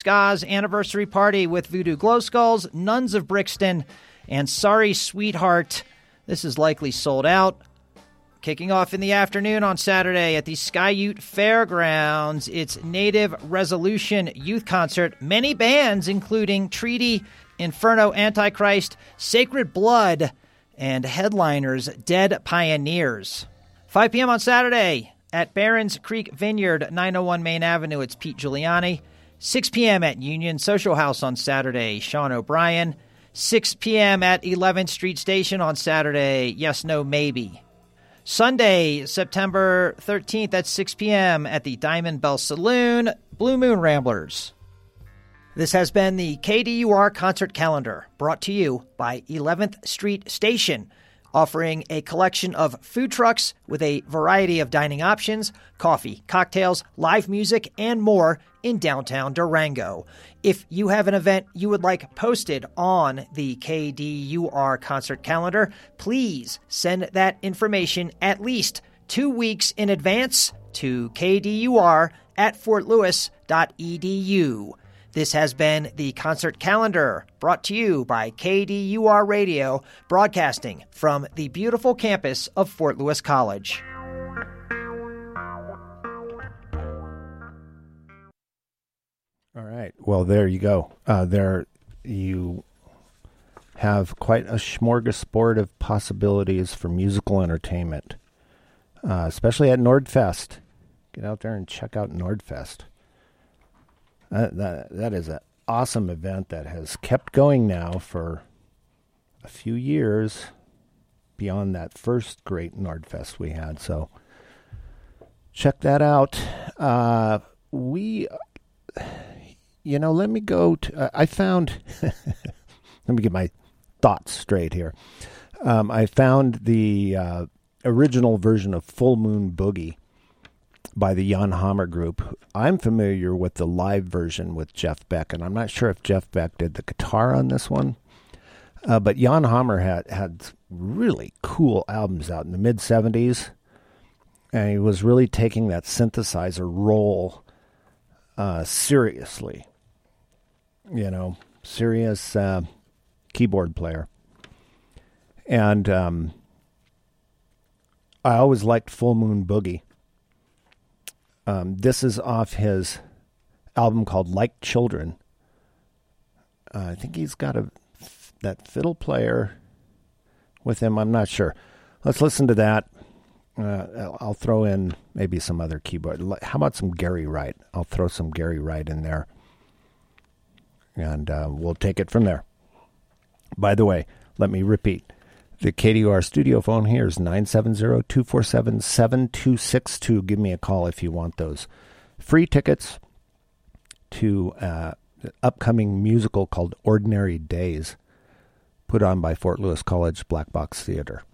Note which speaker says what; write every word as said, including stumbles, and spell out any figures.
Speaker 1: Ska's anniversary party with Voodoo Glow Skulls, Nuns of Brixton, and Sorry Sweetheart. This is likely sold out. Kicking off in the afternoon on Saturday at the Sky Ute Fairgrounds, it's Native Resolution Youth Concert. Many bands, including Treaty, Inferno Antichrist, Sacred Blood, and headliners Dead Pioneers. five p.m. on Saturday at Barons Creek Vineyard, nine oh one Main Avenue, it's Pete Giuliani. six p.m. at Union Social House on Saturday, Sean O'Brien. six p.m. at eleventh Street Station on Saturday, Yes, No, Maybe. Sunday, September thirteenth at six p.m. at the Diamond Bell Saloon, Blue Moon Ramblers. This has been the K D U R concert calendar, brought to you by eleventh Street Station, offering a collection of food trucks with a variety of dining options, coffee, cocktails, live music, and more in downtown Durango. If you have an event you would like posted on the K D U R concert calendar, please send that information at least two weeks in advance to k d u r at fort lewis dot e d u. This has been the concert calendar, brought to you by K D U R Radio, broadcasting from the beautiful campus of Fort Lewis College.
Speaker 2: All right. Well, there you go. Uh, there you have quite a smorgasbord of possibilities for musical entertainment, uh, especially at Nordfest. Get out there and check out Nordfest. Uh, that that is an awesome event that has kept going now for a few years beyond that first great Nordfest we had. So check that out. Uh, we, you know, let me go to, uh, I found, let me get my thoughts straight here. Um, I found the uh, original version of Full Moon Boogie by the Jan Hammer Group. I'm familiar with the live version with Jeff Beck, and I'm not sure if Jeff Beck did the guitar on this one. Uh, but Jan Hammer had, had really cool albums out in the mid-seventies, and he was really taking that synthesizer role uh, seriously. You know, serious uh, keyboard player. And um, I always liked Full Moon Boogie. Um, this is off his album called Like Children. Uh, I think he's got a that fiddle player with him. I'm not sure. Let's listen to that. Uh, I'll throw in maybe some other keyboard. How about some Gary Wright? I'll throw some Gary Wright in there. And uh, we'll take it from there. By the way, let me repeat. The K D U R studio phone here is nine seven zero, two four seven, seven two six two. Give me a call if you want those free tickets to uh, an upcoming musical called Ordinary Days, put on by Fort Lewis College Black Box Theater.